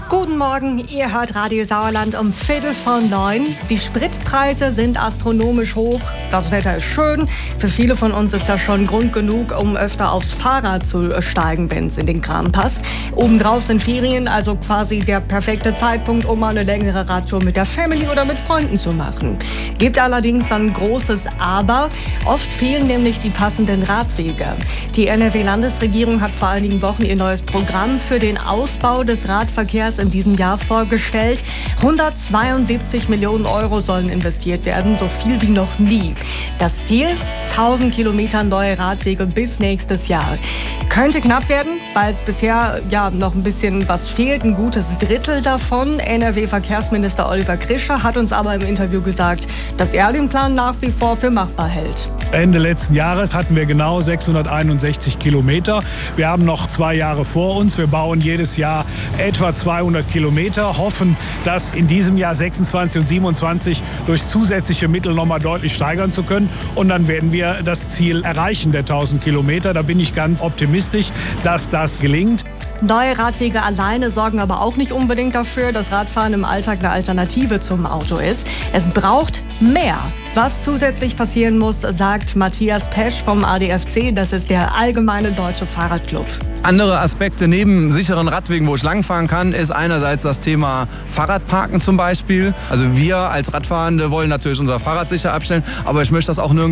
Guten Morgen, ihr hört Radio Sauerland um 8:45. Die Spritpreise sind astronomisch hoch. Das Wetter ist schön. Für viele von uns ist das schon Grund genug, um öfter aufs Fahrrad zu steigen, wenn es in den Kram passt. Obendrauf sind Ferien, also quasi der perfekte Zeitpunkt, um mal eine längere Radtour mit der Family oder mit Freunden zu machen. Gibt allerdings ein großes Aber. Oft fehlen nämlich die passenden Radwege. Die NRW-Landesregierung hat vor einigen Wochen ihr neues Programm für den Ausbau des Radverkehrs in diesem Jahr vorgestellt. 172 Millionen Euro sollen investiert werden, so viel wie noch nie. Das Ziel? 1000 Kilometer neue Radwege bis nächstes Jahr. Könnte knapp werden, weil es bisher noch ein bisschen was fehlt, ein gutes Drittel davon. NRW-Verkehrsminister Oliver Krischer hat uns aber im Interview gesagt, dass er den Plan nach wie vor für machbar hält. Ende letzten Jahres hatten wir genau 661 Kilometer. Wir haben noch 2 Jahre vor uns. Wir bauen jedes Jahr etwa 200 Kilometer, hoffen, das in diesem Jahr 26 und 27 durch zusätzliche Mittel noch mal deutlich steigern zu können. Und dann werden wir das Ziel erreichen der 1000 Kilometer. Da bin ich ganz optimistisch, dass das gelingt. Neue Radwege alleine sorgen aber auch nicht unbedingt dafür, dass Radfahren im Alltag eine Alternative zum Auto ist. Es braucht mehr. Was zusätzlich passieren muss, sagt Matthias Pesch vom ADFC. Das ist der Allgemeine Deutsche Fahrradclub. Andere Aspekte neben sicheren Radwegen, wo ich langfahren kann, ist einerseits das Thema Fahrradparken zum Beispiel. Also wir als Radfahrende wollen natürlich unser Fahrrad sicher abstellen, aber ich möchte das auch nirgendwo